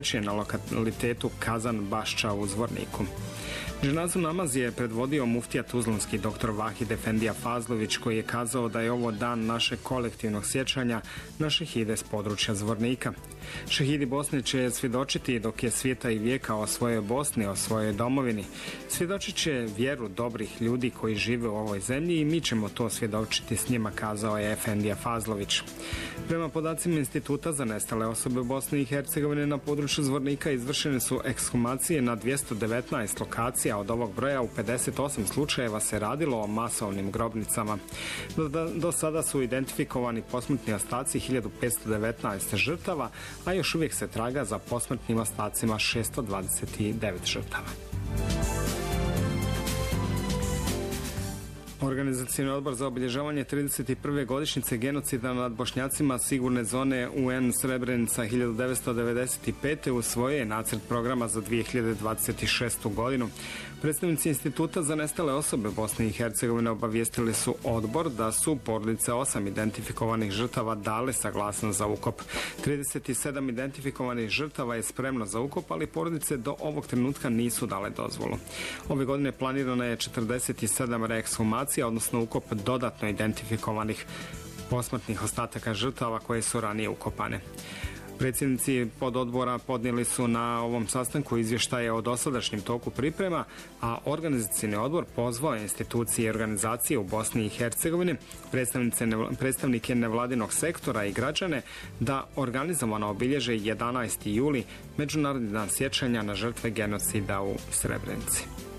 na lokalitetu Kazan Bašča u Zvorniku. Dženazu namaz je predvodio muftija tuzlanski dr. Vahid Efendija Fazlović, koji je kazao da je ovo dan našeg kolektivnog sjećanja na šehide s područja Zvornika. Šehidi Bosne će svjedočiti dok je svijeta i vijeka o svojoj Bosni, o svojoj domovini. Svjedočit će vjeru dobrih ljudi koji žive u ovoj zemlji i mi ćemo to svjedočiti s njima, kazao je Efendija Fazlović. Prema podacima Instituta za nestale osobe u Bosni i Hercegovine na području Zvornika izvršene su ekshumacije na 219 lokacija. Od ovog broja u 58 slučajeva se radilo o masovnim grobnicama. Do sada su identifikovani posmrtni ostaci 1519 žrtava, a još uvijek se traga za posmrtnim ostacima 629 žrtava. Organizacioni odbor za obilježavanje 31. godišnjice genocida nad Bošnjacima sigurne zone UN Srebrenica 1995. usvojio je nacrt programa za 2026. godinu. Predstavnici Instituta za nestale osobe Bosne i Hercegovine obavijestili su odbor da su porodice 8 identifikovanih žrtava dale saglasnost za ukop. 37 identifikovanih žrtava je spremno za ukop, ali porodice do ovog trenutka nisu dale dozvolu. Ove godine planirano je 47 reekshumacija, odnosno ukop dodatno identifikovanih posmrtnih ostataka žrtava koje su ranije ukopane. Predsjednici pododbora podnijeli su na ovom sastanku izvještaje o dosadašnjem toku priprema, a organizacioni odbor pozvao institucije i organizacije u Bosni i Hercegovini, predstavnike nevladinog sektora i građane da organizovano obilježe 11. juli, Međunarodni dan sjećanja na žrtve genocida u Srebrenici.